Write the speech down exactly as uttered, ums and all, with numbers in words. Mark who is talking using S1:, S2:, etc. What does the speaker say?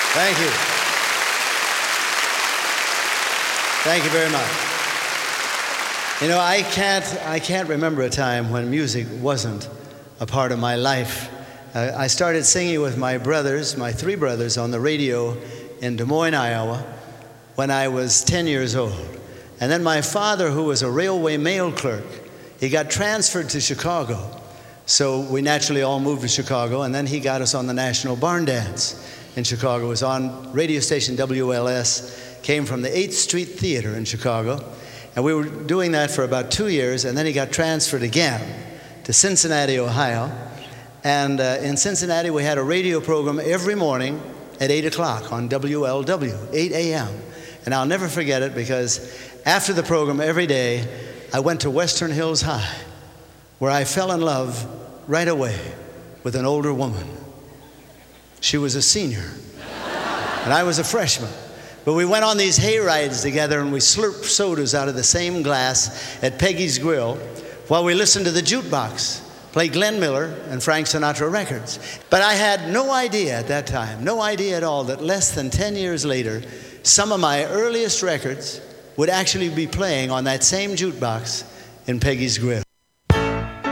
S1: Thank you. Thank you very much. You know, I can't, I can't remember a time when music wasn't a part of my life. Uh, I started singing with my brothers, my three brothers, on the radio in Des Moines, Iowa, when I was ten years old. And then my father, who was a railway mail clerk, he got transferred to Chicago. So we naturally all moved to Chicago, and then he got us on the National Barn Dance in Chicago. It was on radio station W L S, came from the eighth Street Theater in Chicago. And we were doing that for about two years, and then he got transferred again to Cincinnati, Ohio. And uh, in Cincinnati, we had a radio program every morning at eight o'clock on W L W, eight a.m. And I'll never forget it, because after the program every day, I went to Western Hills High, where I fell in love right away with an older woman. She was a senior, and I was a freshman. But we went on these hay rides together, and we slurped sodas out of the same glass at Peggy's Grill while we listened to the jukebox play Glenn Miller and Frank Sinatra records. But I had no idea at that time, no idea at all, that less than ten years later, some of my earliest records would actually be playing on that same jukebox in Peggy's Grill.